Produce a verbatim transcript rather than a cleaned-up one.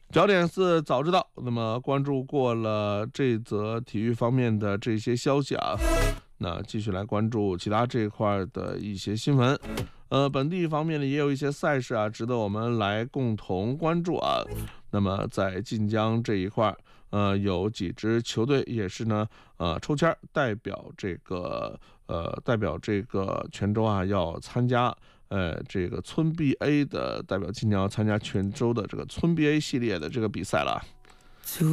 焦点是早知道，那么关注过了这则体育方面的这些消息啊，那继续来关注其他这块的一些新闻。呃，本地方面呢也有一些赛事啊，值得我们来共同关注啊。那么在晋江这一块，呃，有几支球队也是呢，呃，抽签代表这个呃代表这个泉州啊，要参加呃这个村 B A 的代表晋江要参加泉州的这个村 B A 系列的这个比赛了。